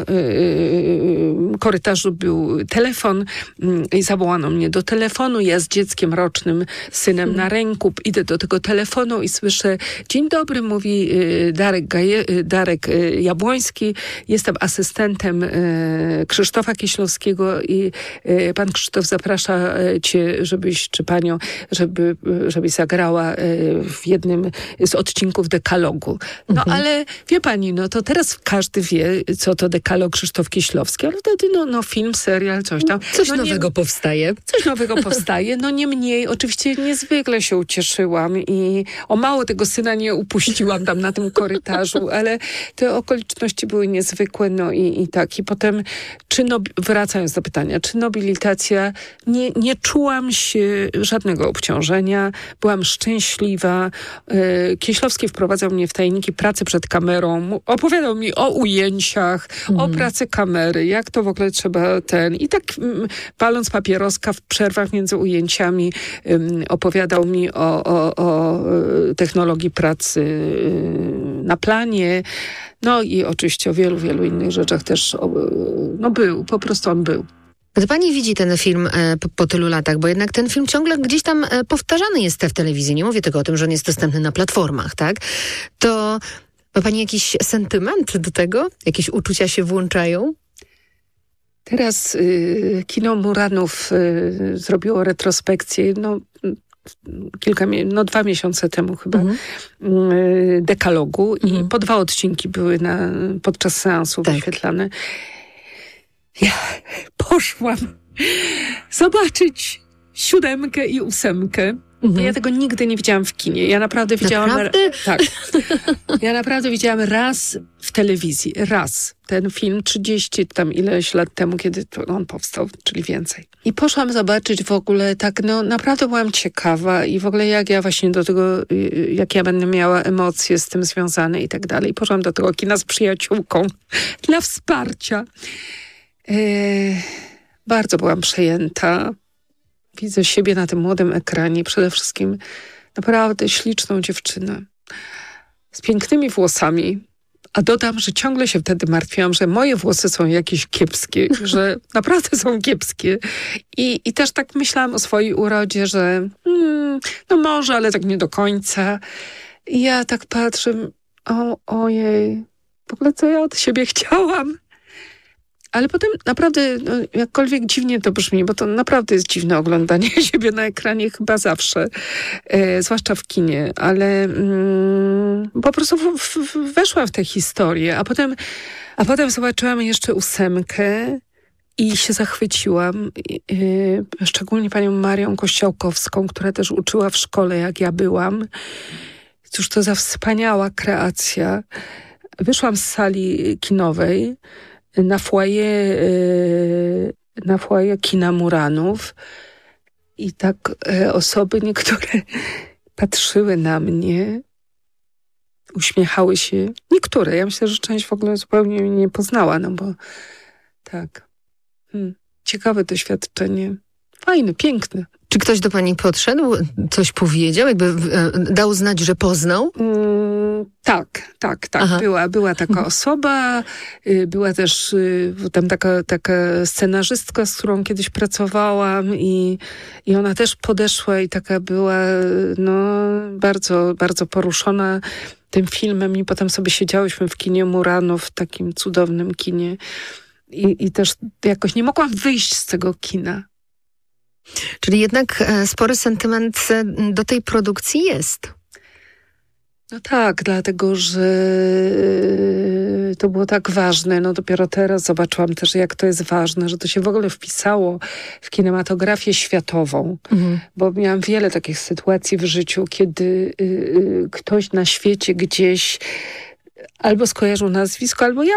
[SPEAKER 7] y, korytarzu był telefon i zawołano mnie do telefonu. Ja z dzieckiem rocznym, synem mhm. na ręku, idę do tego telefonu i słyszę, dzień dobry, mówi y, Darek, Gaje, y, Darek y, Jabłoński, jestem asystentem y, Krzysztofa Kieślowskiego i y, pan Krzysztof zaprasza cię, żebyś, czy panią, żeby, żebyś zagrała y, w jednym z odcinków Dekalogu. No mhm. ale wie pani, no to teraz każdy wie, co to Dekalog Krzysztof Kieślowski, ale wtedy no, no film, serial, coś tam.
[SPEAKER 6] Coś
[SPEAKER 7] no,
[SPEAKER 6] nowego
[SPEAKER 7] nie,
[SPEAKER 6] powstaje.
[SPEAKER 7] Coś nowego powstaje. No niemniej, oczywiście niezwykle się ucieszyłam i o mało tego syna nie upuściłam tam na tym korytarzu, ale te okoliczności były niezwykłe, no i, i tak. I potem, czy no, wracając do pytania, czy nobilitacja, nie, nie czułam się żadnego obciążenia, byłam szczęśliwa. Kieślowski wprowadzał mnie w tajniki pracy przed kamerą, opowiadał mi o ujęciach, mm. o pracy kamery, jak to w ogóle trzeba ten... I tak paląc papieroska w przerwach między ujęciami um, opowiadał mi o, o, o technologii pracy na planie, no i oczywiście o wielu, wielu innych rzeczach też, o, no był, po prostu on był.
[SPEAKER 6] Gdy pani widzi ten film e, po, po tylu latach, bo jednak ten film ciągle gdzieś tam e, powtarzany jest w telewizji, nie mówię tylko o tym, że on jest dostępny na platformach, tak? To ma pani jakiś sentyment do tego? Jakieś uczucia się włączają?
[SPEAKER 7] Teraz y, kino Muranów y, zrobiło retrospekcję, no kilka, no dwa miesiące temu chyba, mhm. y, Dekalogu mhm. i po dwa odcinki były na, podczas seansu tak. wyświetlane. Ja poszłam zobaczyć siódemkę i ósemkę. Mhm. Ja tego nigdy nie widziałam w kinie. Ja naprawdę widziałam...
[SPEAKER 6] Naprawdę?
[SPEAKER 7] Tak. Ja naprawdę widziałam raz w telewizji. Raz. Ten film trzydzieści tam ileś lat temu, kiedy to on powstał, czyli więcej. I poszłam zobaczyć w ogóle tak, no naprawdę byłam ciekawa i w ogóle jak ja właśnie do tego, jak ja będę miała emocje z tym związane i tak dalej. Poszłam do tego kina z przyjaciółką dla wsparcia. Yy, bardzo byłam przejęta. Widzę siebie na tym młodym ekranie. Przede wszystkim naprawdę śliczną dziewczynę. Z pięknymi włosami, A dodam, że ciągle się wtedy martwiłam, że moje włosy są jakieś kiepskie, że naprawdę są kiepskie. I, i też tak myślałam o swojej urodzie, że hmm, no może, ale tak nie do końca. I ja tak patrzę, o, ojej, w ogóle co ja od siebie chciałam? Ale potem naprawdę, no, jakkolwiek dziwnie to brzmi, bo to naprawdę jest dziwne oglądanie siebie na ekranie chyba zawsze, e, zwłaszcza w kinie, ale mm, po prostu w, w, weszłam w tę historię, a potem, a potem zobaczyłam jeszcze ósemkę i się zachwyciłam, e, szczególnie panią Marią Kościołkowską, która też uczyła w szkole, jak ja byłam. Cóż to za wspaniała kreacja. Wyszłam z sali kinowej, na foyer, na foyer kina Muranów i tak osoby niektóre patrzyły na mnie, uśmiechały się. Niektóre, ja myślę, że część w ogóle zupełnie mnie nie poznała, no bo tak. Hmm. Ciekawe doświadczenie. Fajne, piękne.
[SPEAKER 6] Czy ktoś do pani podszedł, coś powiedział, jakby e, dał znać, że poznał?
[SPEAKER 7] Mm, tak, tak, tak. Była, była taka osoba, y, była też y, tam taka, taka scenarzystka, z którą kiedyś pracowałam i, i ona też podeszła i taka była no, bardzo, bardzo poruszona tym filmem i potem sobie siedziałyśmy w kinie Muranów, w takim cudownym kinie i, i też jakoś nie mogłam wyjść z tego kina.
[SPEAKER 6] Czyli jednak e, spory sentyment e, do tej produkcji jest.
[SPEAKER 7] No tak, dlatego, że to było tak ważne. No dopiero teraz zobaczyłam też, jak to jest ważne, że to się w ogóle wpisało w kinematografię światową. Mhm. Bo miałam wiele takich sytuacji w życiu, kiedy y, y, ktoś na świecie gdzieś albo skojarzył nazwisko, albo ja